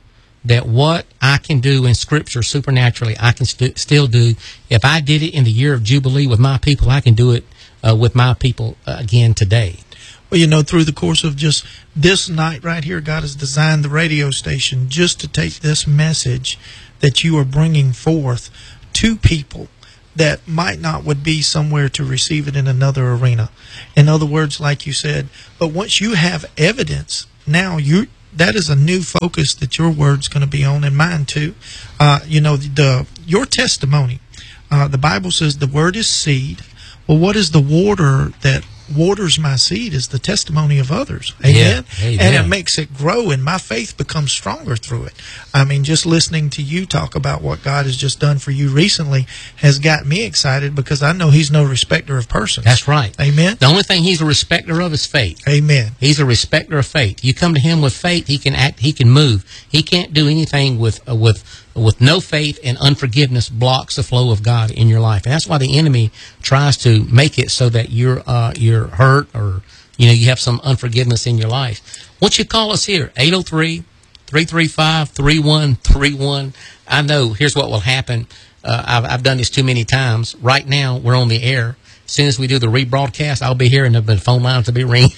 that what I can do in Scripture supernaturally, I can st- still do. If I did it in the year of Jubilee with my people, I can do it uh, with my people uh, again today. Well, you know, through the course of just this night right here, God has designed the radio station just to take this message that you are bringing forth to people that might not would be somewhere to receive it in another arena. In other words, like you said, but once you have evidence, now you that is a new focus that your word's going to be on, and mine too. Uh, you know, the, the your testimony. Uh, the Bible says the word is seed. Well, what is the water that waters my seed? Is the testimony of others. Amen? Yeah, amen. And it makes it grow, and my faith becomes stronger through it. I mean, just listening to you talk about what God has just done for you recently has got me excited, because I know He's no respecter of persons. That's right. Amen? The only thing He's a respecter of is faith. Amen. He's a respecter of faith. You come to Him with faith, He can act, He can move. He can't do anything with uh, with with no faith, and unforgiveness blocks the flow of God in your life. And that's why the enemy tries to make it so that you're uh, you're hurt, or you know you have some unforgiveness in your life. Won't you call us here, eight oh three, three three five, three one three one. I know, here's what will happen. Uh, I've, I've done this too many times. Right now, we're on the air. As soon as we do the rebroadcast, I'll be here, and the phone lines will be ringing.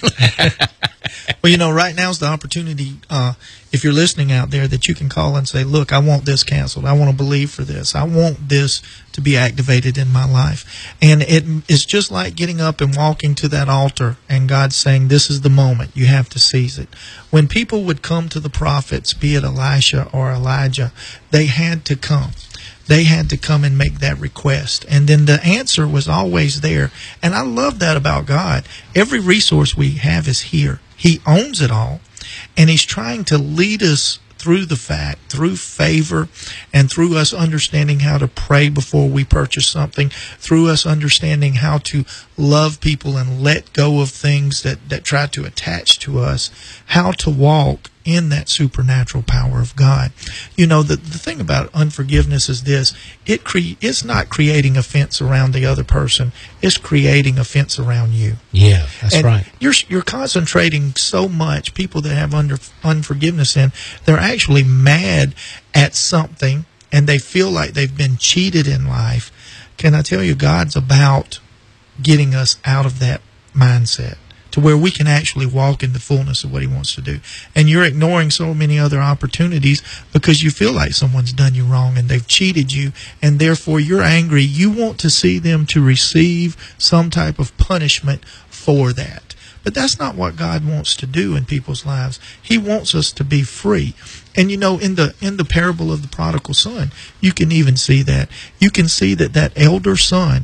Well, you know, right now's the opportunity, uh, if you're listening out there, that you can call and say, look, I want this canceled. I want to believe for this. I want this to be activated in my life. And it is just like getting up and walking to that altar, and God saying, this is the moment. You have to seize it. When people would come to the prophets, be it Elisha or Elijah, they had to come. They had to come and make that request. And then the answer was always there. And I love that about God. Every resource we have is here. He owns it all. And He's trying to lead us through the fact, through favor, and through us understanding how to pray before we purchase something, through us understanding how to love people and let go of things that, that try to attach to us, how to walk in that supernatural power of God. You know, the, the thing about unforgiveness is this. It cre- It's not creating a fence around the other person. It's creating a fence around you. Yeah, that's and right. You're, you're concentrating so much. People that have under, unforgiveness in, they're actually mad at something, and they feel like they've been cheated in life. Can I tell you, God's about getting us out of that mindset to where we can actually walk in the fullness of what He wants to do. And you're ignoring so many other opportunities because you feel like someone's done you wrong and they've cheated you, and therefore you're angry. You want to see them to receive some type of punishment for that. But that's not what God wants to do in people's lives. He wants us to be free. And you know, in the in the parable of the prodigal son, you can even see that. You can see that that elder son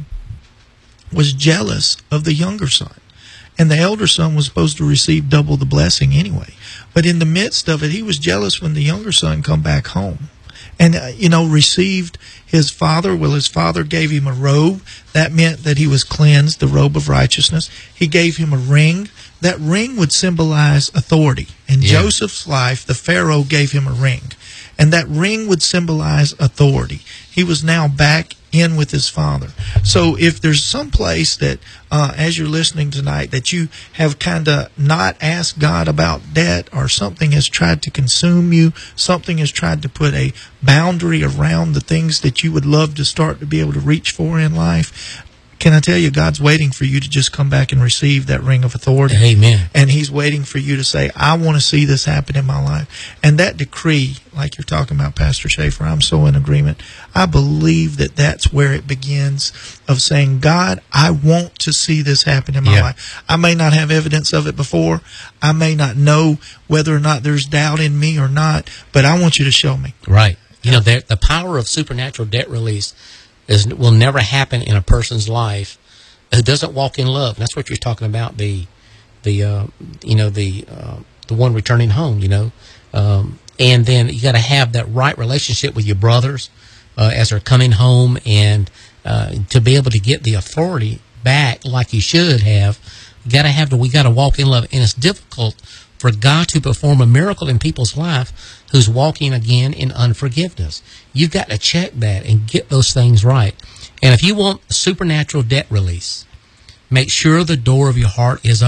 was jealous of the younger son. And the elder son was supposed to receive double the blessing anyway. But in the midst of it, he was jealous when the younger son come back home. And, uh, you know, received his father. Well, his father gave him a robe. That meant that he was cleansed, the robe of righteousness. He gave him a ring. That ring would symbolize authority. In yeah. Joseph's life, the Pharaoh gave him a ring. And that ring would symbolize authority. He was now back in with his father. So if there's some place that, uh, as you're listening tonight, that you have kind of not asked God about debt, or something has tried to consume you, something has tried to put a boundary around the things that you would love to start to be able to reach for in life, can I tell you, God's waiting for you to just come back and receive that ring of authority. Amen. And He's waiting for you to say, I want to see this happen in my life. And that decree, like you're talking about, Pastor Schaefer, I'm so in agreement. I believe that that's where it begins, of saying, God, I want to see this happen in my yeah. life. I may not have evidence of it before. I may not know whether or not there's doubt in me or not, but I want you to show me. Right. You know, the power of supernatural debt release is will never happen in a person's life who doesn't walk in love. And that's what you're talking about, the the uh, you know the uh, the one returning home, you know. Um, and then you got to have that right relationship with your brothers uh, as they're coming home, and uh, to be able to get the authority back like you should have. You got to have the we got to walk in love, and it's difficult for God to perform a miracle in people's life who's walking again in unforgiveness. You've got to check that and get those things right. And if you want supernatural debt release, make sure the door of your heart is open.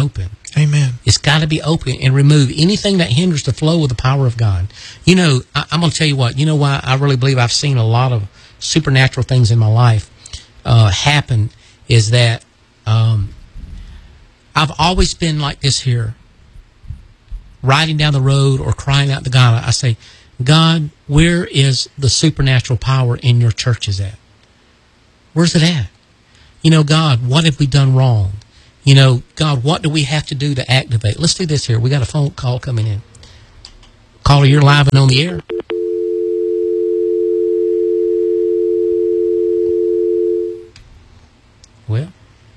Amen. It's got to be open and remove anything that hinders the flow of the power of God. You know, I, I'm going to tell you what, you know why I really believe I've seen a lot of supernatural things in my life uh, happen is that um, I've always been like this here, riding down the road or crying out to God. I say, God, where is the supernatural power in your churches at? Where's it at? You know, God, what have we done wrong? You know, God, what do we have to do to activate? Let's do this here. We got a phone call coming in. Caller, you're live and on the air. Well,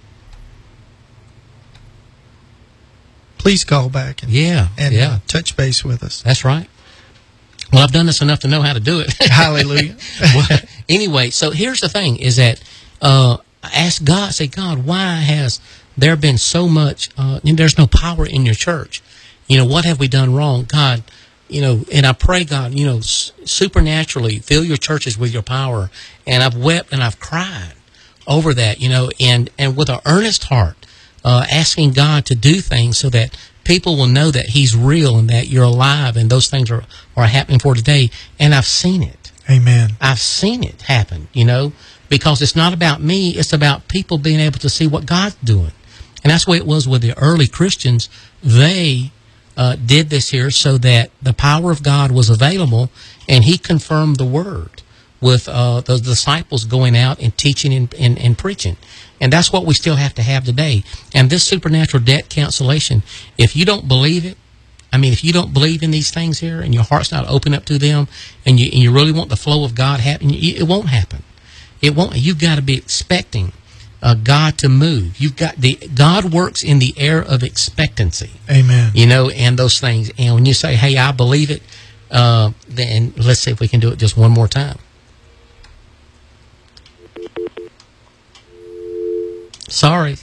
please call back and, yeah, and yeah. Uh, touch base with us. That's right. Well, I've done this enough to know how to do it. Hallelujah. Well, anyway, so here's the thing is that uh, ask God, say, God, why has there been so much, uh, and there's no power in your church? You know, what have we done wrong? God, you know, and I pray, God, you know, s- supernaturally fill your churches with your power. And I've wept and I've cried over that, you know, and, and with an earnest heart, uh, asking God to do things so that people will know that He's real and that you're alive and those things are, are happening for today. And I've seen it. Amen. I've seen it happen, you know, because it's not about me. It's about people being able to see what God's doing. And that's the way it was with the early Christians. They uh, did this here so that the power of God was available, and He confirmed the word with uh, the disciples going out and teaching and, and, and preaching. And that's what we still have to have today. And this supernatural debt cancellation, if you don't believe it, I mean, if you don't believe in these things here and your heart's not open up to them and you, and you really want the flow of God happen, it won't happen. It won't. You've got to be expecting uh, God to move. You've got the God works in the air of expectancy. Amen. You know, and those things. And when you say, hey, I believe it, uh, then let's see if we can do it just one more time. Sorry.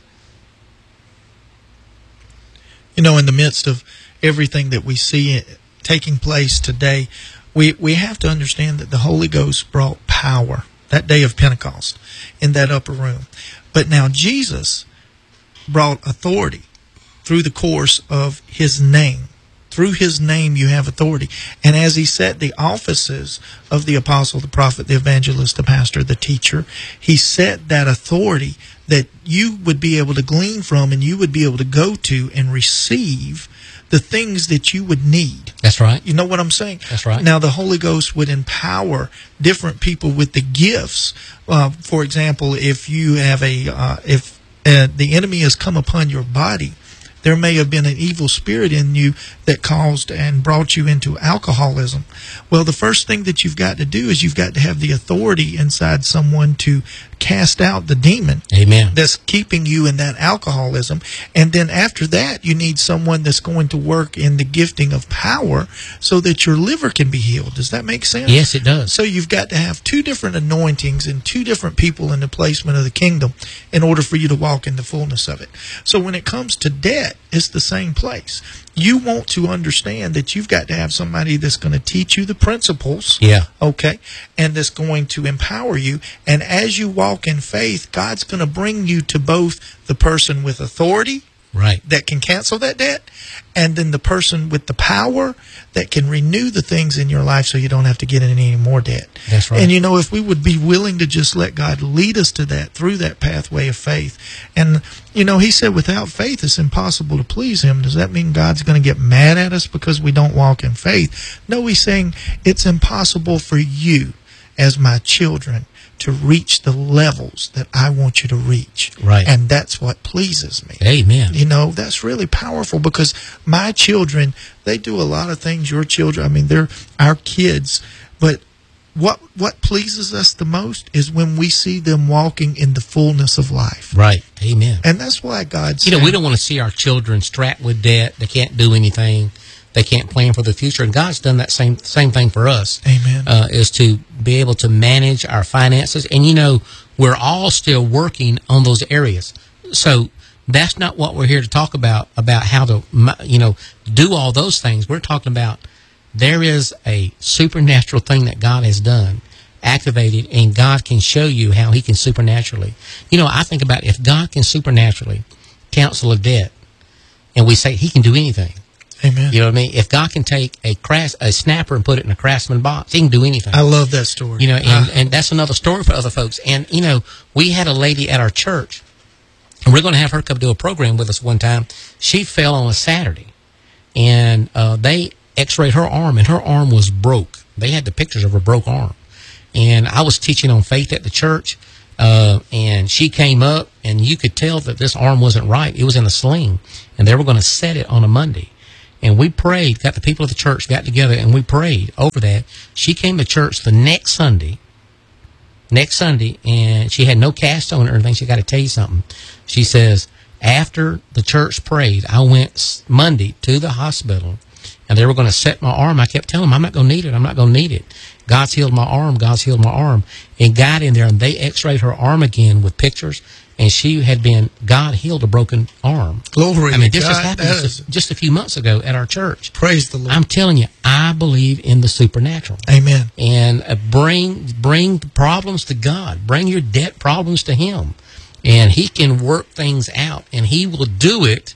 You know, in the midst of everything that we see taking place today, we, we have to understand that the Holy Ghost brought power that day of Pentecost in that upper room. But now Jesus brought authority through the course of His name. Through His name you have authority. And as He set the offices of the apostle, the prophet, the evangelist, the pastor, the teacher, He set that authority that you would be able to glean from and you would be able to go to and receive the things that you would need. That's right. You know what I'm saying? That's right. Now, the Holy Ghost would empower different people with the gifts. Uh, for example, if you have a, uh, if uh, the enemy has come upon your body, there may have been an evil spirit in you that caused and brought you into alcoholism. Well, the first thing that you've got to do is you've got to have the authority inside someone to cast out the demon. Amen. That's keeping you in that alcoholism. And then after that, you need someone that's going to work in the gifting of power so that your liver can be healed. Does that make sense? Yes, it does. So you've got to have two different anointings and two different people in the placement of the kingdom in order for you to walk in the fullness of it. So when it comes to debt, it's the same place. You want to understand that you've got to have somebody that's going to teach you the principles. Yeah. Okay. And that's going to empower you. And as you walk in faith, God's going to bring you to both the person with authority, right, that can cancel that debt, and then the person with the power that can renew the things in your life so you don't have to get in any more debt. That's right. And you know, if we would be willing to just let God lead us to that through that pathway of faith. And you know, He said without faith it's impossible to please Him. Does that mean God's going to get mad at us because we don't walk in faith? No, He's saying it's impossible for you as my children to reach the levels that I want you to reach. Right. And that's what pleases me. Amen. You know, that's really powerful because my children, they do a lot of things, your children, I mean, they're our kids. But what what pleases us the most is when we see them walking in the fullness of life. Right. Amen. And that's why God's You know, we don't want to see our children strapped with debt. They can't do anything. They can't plan for the future. And God's done that same same thing for us. Amen. Uh, is to be able to manage our finances. And, you know, we're all still working on those areas. So that's not what we're here to talk about, about how to, you know, do all those things. We're talking about there is a supernatural thing that God has done, activated, and God can show you how He can supernaturally. You know, I think about if God can supernaturally cancel a debt, and we say he can do anything. Amen. You know what I mean? If God can take a crass, a snapper and put it in a Craftsman box, he can do anything. I love that story. You know, and, uh, and that's another story for other folks. And, you know, we had a lady at our church, and we're going to have her come do a program with us one time. She fell on a Saturday, and uh, they x-rayed her arm, and her arm was broke. They had the pictures of her broke arm. And I was teaching on faith at the church, uh, and she came up, and you could tell that this arm wasn't right. It was in a sling, and they were going to set it on a Monday. And we prayed, got the people of the church got together, and we prayed over that. She came to church the next Sunday, next Sunday, and she had no cast on it or anything. She got to tell you something. She says, after the church prayed, I went Monday to the hospital, and they were going to set my arm. I kept telling them, I'm not going to need it. I'm not going to need it. God's healed my arm. God's healed my arm. And got in there, and they x-rayed her arm again with pictures. And she had been, God healed a broken arm. Glory I mean, this to just God. happened just a, just a few months ago at our church. Praise the Lord. I'm telling you, I believe in the supernatural. Amen. And uh, bring bring the problems to God. Bring your debt problems to Him. And He can work things out. And He will do it.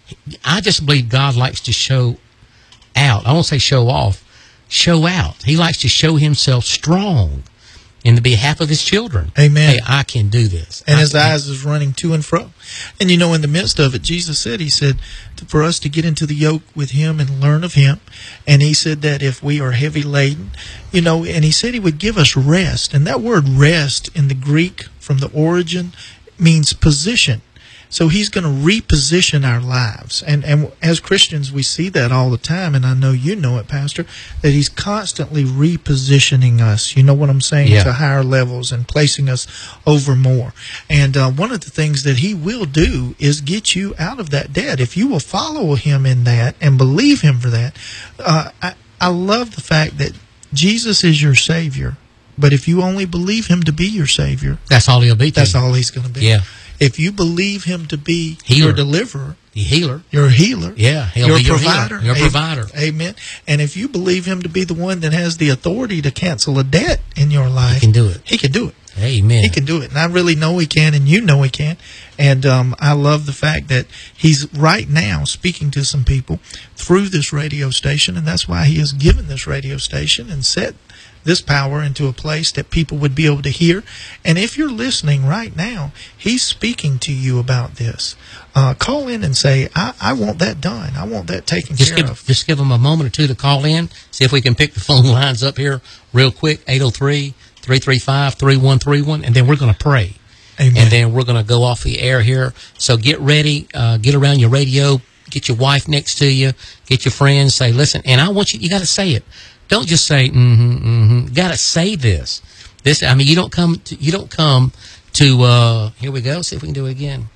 I just believe God likes to show out. I won't say show off. Show out. He likes to show Himself strong in the behalf of His children. Amen. Hey, I can do this. And I His can. eyes is running to and fro. And you know, in the midst of it, Jesus said, He said, for us to get into the yoke with Him and learn of Him. And He said that if we are heavy laden, you know, and He said He would give us rest. And that word rest in the Greek from the origin means position. So He's going to reposition our lives. And and as Christians, we see that all the time. And I know you know it, Pastor, that He's constantly repositioning us. You know what I'm saying? Yeah. To higher levels and placing us over more. And uh, one of the things that He will do is get you out of that debt. If you will follow Him in that and believe Him for that. Uh, I, I love the fact that Jesus is your Savior. But if you only believe Him to be your Savior, That's all He'll be to that's you. all He's going to be. Yeah. If you believe Him to be Healer. your deliverer, The healer. your healer, Yeah. He'll your be your provider, healer. Your Am- provider. Amen. And if you believe Him to be the one that has the authority to cancel a debt in your life, He can do it. He can do it. Amen. He can do it. And I really know He can, and you know He can. And um, I love the fact that He's right now speaking to some people through this radio station, and that's why He has given this radio station and set this power into a place that people would be able to hear. And if you're listening right now, He's speaking to you about this. Uh, call in and say, I, I want that done. I want that taken Just care give, of. just give them a moment or two to call in. See if we can pick the phone lines up here real quick. eight oh three, three three five, three one three one. And then we're going to pray. Amen. And then we're going to go off the air here. So get ready. Uh, get around your radio. Get your wife next to you. Get your friends. Say, listen. And I want you, you got to say it. Don't just say, mm-hmm, mm-hmm. You got to say this. This, I mean, you don't come to, you don't come to, uh, here we go. See if we can do it again.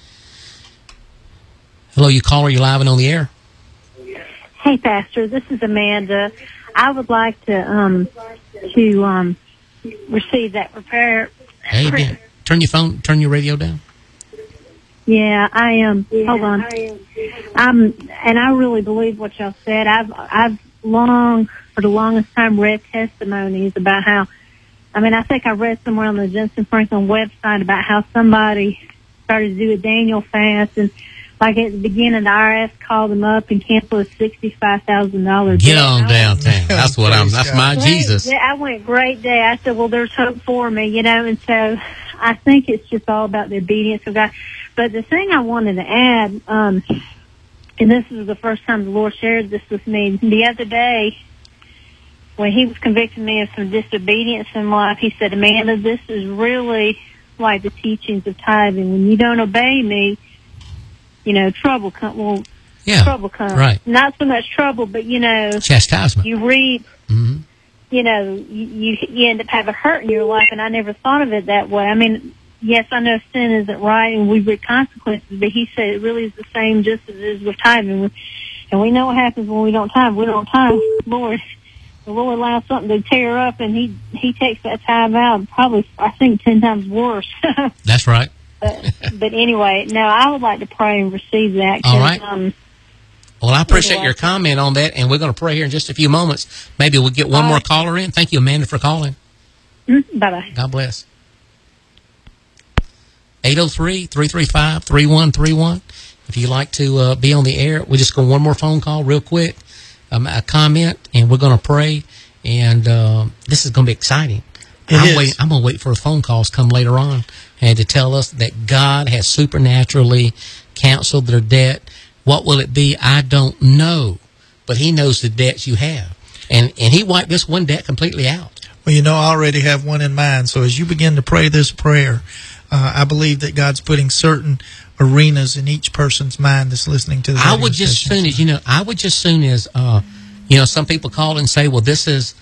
Hello, you caller, you're live and on the air. Hey, Pastor, this is Amanda. I would like to um to um receive that repair. Hey, Ben, turn your phone, turn your radio down. Yeah, I am. Um, hold on. Um, and I really believe what y'all said. I've I've long for the longest time read testimonies about how. I mean, I think I read somewhere on the Jensen Franklin website about how somebody started to do a Daniel fast, and like at the beginning, the I R S called them up and canceled a sixty-five thousand dollars Get on downtown. That's what I'm. That's my Great Jesus. day. I went, great day. I said, well, there's hope for me, you know, and so I think it's just all about the obedience of God. But the thing I wanted to add, um, and this is the first time the Lord shared this with me, the other day when He was convicting me of some disobedience in life, He said, Amanda, this is really like the teachings of tithing. When you don't obey me, you know, trouble comes. Well, Yeah. trouble comes. Right. Not so much trouble, but, you know, Chastisement. you reap, Mm-hmm. you know, you, you you end up having hurt in your life, and I never thought of it that way. I mean, yes, I know sin isn't right, and we reap consequences, but He said it really is the same just as it is with tithing. And we know what happens when we don't tithe. We don't tithe. Lord, the Lord allows something to tear up, and He He takes that tithe out, probably, I think, ten times worse. That's right. But, but anyway, no, I would like to pray and receive that. 'cause, All right. Um, Well, I appreciate Anyway. your comment on that, and we're going to pray here in just a few moments. Maybe we'll get one All more right. caller in. Thank you, Amanda, for calling. bye bye. God bless. eight oh three, three three five, three one three one. If you like to uh, be on the air, we'll just go one more phone call real quick, um, a comment, and we're going to pray. And uh, this is going to be exciting. It I'm, is. waiting, I'm going to wait for the phone calls come later on and to tell us that God has supernaturally canceled their debt. What will it be? I don't know. But he knows the debts you have. And, and he wiped this one debt completely out. Well, you know, I already have one in mind. So as you begin to pray this prayer, uh, I believe that God's putting certain arenas in each person's mind that's listening to the I radio would just station. soon as, you know, I would just soon as, uh, you know, some people call and say, well, this is